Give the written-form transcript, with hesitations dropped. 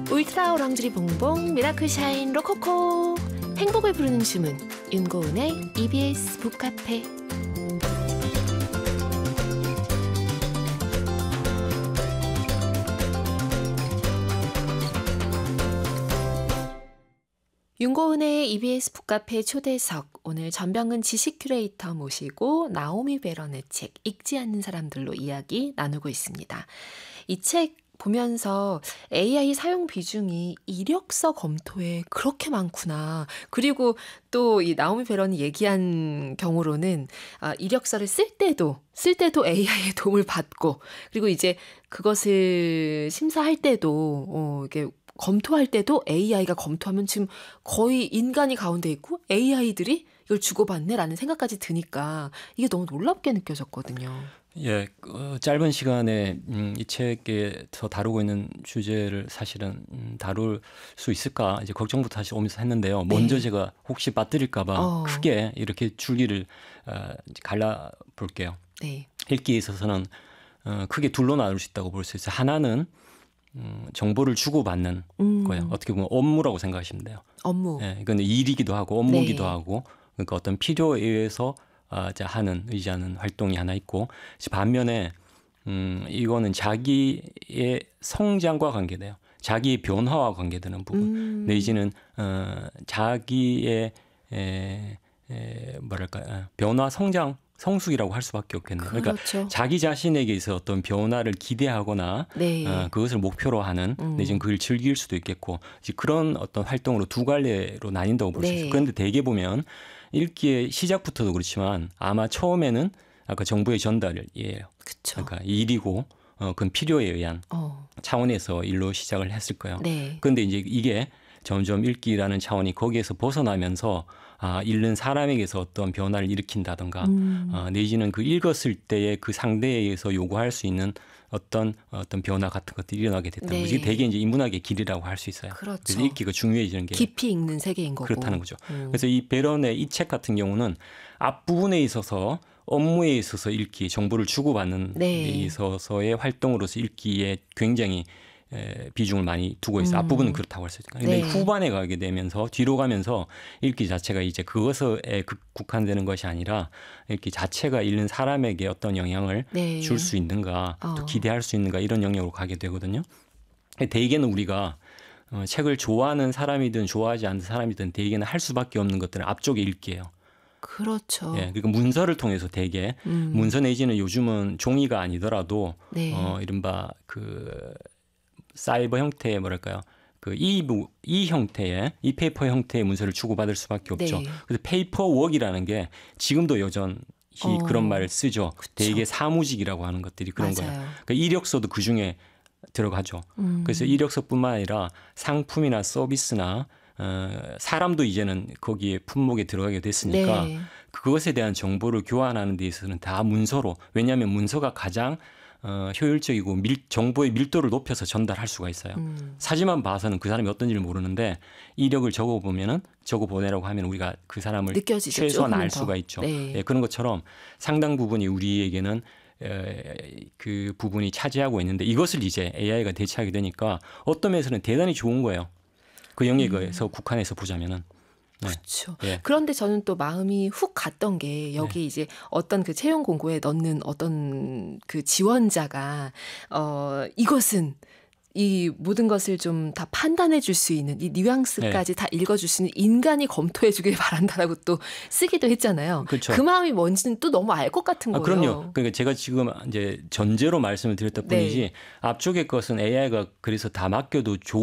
울트라 오랑주리 봉봉 미라클 샤인 로코코 행복을 부르는 주문 윤고은의 EBS 북카페. 윤고은의 EBS 북카페 초대석, 오늘 전병근 지식 큐레이터 모시고 나오미 베런의 책 읽지 않는 사람들로 이야기 나누고 있습니다. 이 책 보면서 AI 사용 비중이 이력서 검토에 그렇게 많구나. 그리고 또 이 나오미 베런이 얘기한 경우로는 이력서를 쓸 때도 AI의 도움을 받고, 그리고 이제 그것을 심사할 때도 이게 검토할 때도 AI가 검토하면 지금 거의 인간이 가운데 있고 AI들이 이걸 주고받네라는 생각까지 드니까 이게 너무 놀랍게 느껴졌거든요. 예, 짧은 시간에 이 책에서 다루고 있는 주제를 사실은 다룰 수 있을까 이제 걱정부터 사실 오면서 했는데요. 네. 먼저 제가 혹시 빠뜨릴까봐 크게 이렇게 줄기를 갈라 볼게요. 네. 읽기에 있어서는 크게 둘로 나눌 수 있다고 볼 수 있어요. 하나는 정보를 주고받는 거예요. 어떻게 보면 업무라고 생각하시면 돼요. 업무. 예, 이건 일이기도 하고 업무기도 네. 하고, 그러니까 어떤 필요에 의해서 의지하는 활동이 하나 있고, 반면에 이거는 자기의 성장과 관계돼요. 자기의 변화와 관계되는 부분, 내지는 자기의 변화, 성장, 성숙이라고 할 수밖에 없겠네요. 그러니까 그렇죠. 자기 자신에게 있어 어떤 변화를 기대하거나 네. 그것을 목표로 하는, 내지는 그걸 즐길 수도 있겠고, 그런 어떤 활동으로 두 갈래로 나뉜다고 볼 수 네. 있어요. 그런데 대개 보면 읽기의 시작부터도 그렇지만 아마 처음에는 아까 정보의 전달이에요. 그쵸. 그러니까 일이고 그건 필요에 의한 차원에서 일로 시작을 했을 거예요. 네. 그런데 이제 이게 점점 읽기라는 차원이 거기에서 벗어나면서 읽는 사람에게서 어떤 변화를 일으킨다든가 내지는 그 읽었을 때의 그 상대에 의해서 요구할 수 있는 어떤 변화 같은 것들이 일어나게 됐다는 네. 거죠. 이게 되게 이제 인문학의 길이라고 할 수 있어요. 그렇죠. 그래서 읽기가 중요해지는 게 깊이 읽는 세계인 거고. 그렇다는 거죠. 그래서 이 베런의 이 책 같은 경우는 앞부분에 있어서 업무에 있어서 읽기, 정보를 주고받는 네. 데 있어서의 활동으로서 읽기에 굉장히 비중을 많이 두고 있어요. 앞부분은 그렇다고 할 수 있어요. 그런데 네. 후반에 가게 되면서 뒤로 가면서 읽기 자체가 이제 그것에 국한되는 것이 아니라 읽기 자체가 읽는 사람에게 어떤 영향을 네. 줄 수 있는가, 또 기대할 수 있는가, 이런 영역으로 가게 되거든요. 대개는 우리가 책을 좋아하는 사람이든 좋아하지 않는 사람이든 대개는 할 수밖에 없는 것들은 앞쪽에 읽기예요. 그렇죠. 예, 그러니까 문서를 통해서 대개 문서 내지는 요즘은 종이가 아니더라도 네. 이른바 그 사이버 형태의 그 이 형태의 이페이퍼 형태의 문서를 주고받을 수밖에 없죠. 네. 그래서 페이퍼웍이라는 게 지금도 여전히 그런 말을 쓰죠. 그쵸. 대개 사무직이라고 하는 것들이 그런 맞아요. 거예요. 그러니까 이력서도 그 중에 들어가죠. 그래서 이력서뿐만 아니라 상품이나 서비스나 사람도 이제는 거기에 품목에 들어가게 됐으니까 네. 그것에 대한 정보를 교환하는 데 있어서는 다 문서로, 왜냐하면 문서가 가장 효율적이고 정보의 밀도를 높여서 전달할 수가 있어요. 사진만 봐서는 그 사람이 어떤지를 모르는데 이력을 적어 보내라고 하면 우리가 그 사람을 느껴지죠. 최소한 알 더. 수가 있죠. 네. 예, 그런 것처럼 상당 부분이 우리에게는 그 부분이 차지하고 있는데, 이것을 이제 AI가 대체하게 되니까 어떤 면에서는 대단히 좋은 거예요. 그 영역에서 국한해서 보자면은. 네. 그렇죠. 예. 그런데 저는 또 마음이 훅 갔던 게 여기 네. 이제 어떤 그 채용 공고에 넣는 어떤 그 지원자가 이것은 이 모든 것을 좀 다 판단해 줄 수 있는 이 뉘앙스까지 다 읽어줄 수 있는 인간이 검토해 주길 바란다라고 또 쓰기도 했잖아요. 그렇죠. 그 마음이 뭔지는 또 너무 알 것 같은 거예요. 그럼요. 그러니까 제가 지금 이제 전제로 말씀을 드렸던 네. 뿐이지 앞쪽의 것은 AI가 그래서 다 맡겨도